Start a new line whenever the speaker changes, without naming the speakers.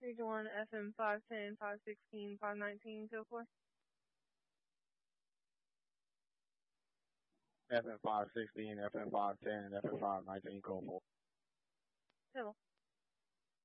Region 1, FM 510, 516, 519, so forth.
FM 516, FM 510, FM 519, code 4.
Hello.